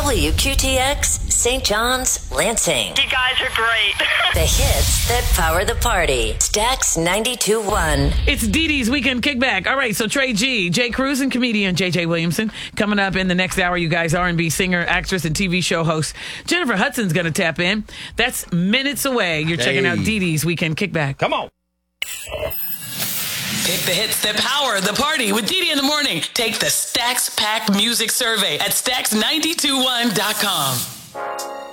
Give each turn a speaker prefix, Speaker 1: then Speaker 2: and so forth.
Speaker 1: WQTX, St. John's, Lansing.
Speaker 2: You guys are great.
Speaker 1: The hits that power the party. Stax 92.1.
Speaker 3: It's Dee Dee's Weekend Kickback. All right, so Trey G, Jay Cruz, and comedian J.J. Williamson. Coming up in the next hour, you guys, R&B singer, actress, and TV show host Jennifer Hudson's going to tap in. That's minutes away. You're checking out Dee Dee's Weekend Kickback.
Speaker 4: Come on.
Speaker 5: Pick the hits that power the party with Dee Dee in the morning. Take the Stax Pack Music Survey at Stax921.com.